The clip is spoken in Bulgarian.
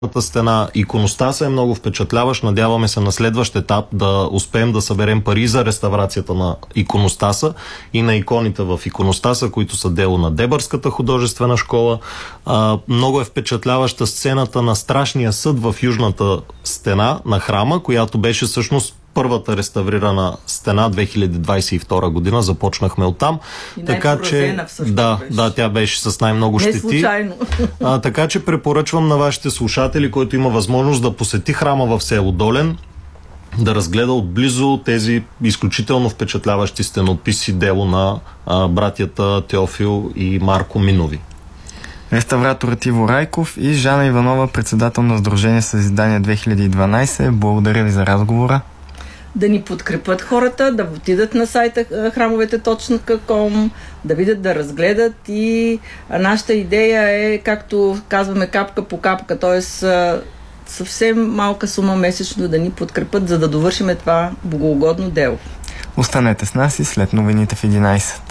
стена. Иконостаса е много впечатляващ. Надяваме се на следващ етап да успеем да съберем пари за реставрацията на иконостаса и на иконите в иконостаса, които са дело на Дебърската художествена школа. Много е впечатляваща сцената на Страшния съд в южната стена на храма, която беше всъщност първата реставрирана стена 2022 година. Започнахме оттам. Така че тя беше с най-много щети. Не случайно. Така че препоръчвам на вашите слушатели, който има възможност да посети храма в село Долен, да разгледа отблизо тези изключително впечатляващи стенописи, дело на братята Теофил и Марко Минови. Реставраторът Иво Райков и Жана Иванова, председател на Сдружение Съзидание 2012. Благодаря ви за разговора. Да ни подкрепят хората, да отидат на сайта храмовете.com, да видят, да разгледат, и нашата идея е, както казваме, капка по капка, т.е. съвсем малка сума месечно да ни подкрепят, за да довършим това богоугодно дело. Останете с нас и след новините в 11.